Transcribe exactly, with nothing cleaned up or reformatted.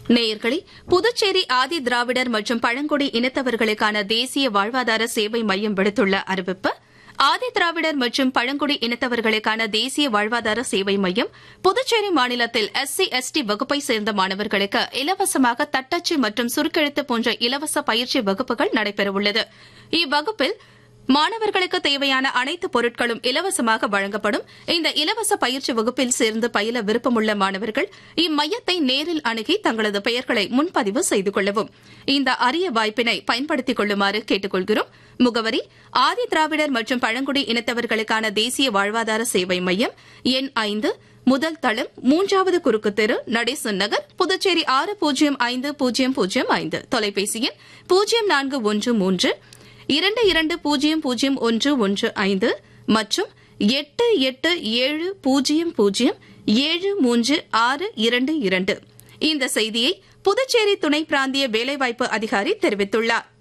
நேயர்களே, புதுச்சேரி ஆதி திராவிடர் மற்றும் பழங்குடி இனத்தவர்களுக்கான தேசிய வாழ்வாதார சேவை மையம் விடுத்துள்ள அறிவிப்பு. ஆதி திராவிடர் மற்றும் பழங்குடி இனத்தவர்களுக்கான தேசிய வாழ்வாதார சேவை மையம் புதுச்சேரி மாநிலத்தில் எஸ்சி எஸ்டி வகுப்பை சேர்ந்த மாணவர்களுக்கு இலவசமாக தட்டச்சு மற்றும் சுருக்கெழுத்து போன்ற இலவச பயிற்சி வகுப்புகள் நடைபெறவுள்ளது. இவ்வகுப்பில் மாணவர்களுக்கு தேவையான அனைத்து பொருட்களும் இலவசமாக வழங்கப்படும். இந்த இலவச பயிற்சி வகுப்பில் சேர்ந்து பயில விருப்பமுள்ள மாணவர்கள் இம்மையத்தை நேரில் அணுகி தங்களது பெயர்களை முன்பதிவு செய்து கொள்ளவும். இந்த அரிய வாய்ப்பினை பயன்படுத்திக் கொள்ளுமாறு கேட்டுக் கொள்கிறோம். முகவரி: ஆதி திராவிடர் மற்றும் பழங்குடி இனத்தவர்களுக்கான தேசிய வாழ்வாதார சேவை மையம், எண் ஐந்து, முதல் தளம், மூன்றாவது குறுக்கு தெரு, நடேசன் நகர், புதுச்சேரி ஆறு பூஜ்ஜியம் ஐந்து பூஜ்ஜியம் பூஜ்ஜியம் ஐந்து. தொலைபேசி எண் பூஜ்ஜியம் நான்கு ஒன்று மூன்று இரண்டு இரண்டு பூஜ்ஜியம் பூஜ்ஜியம் ஒன்று ஒன்று ஐந்து மற்றும் எட்டு எட்டு ஏழு பூஜ்ஜியம் பூஜ்ஜியம் ஏழு மூன்று ஆறு இரண்டு இரண்டு. இந்த செய்தியை புதுச்சேரி துணை பிராந்திய வேலைவாய்ப்பு அதிகாரி தெரிவித்துள்ளார்.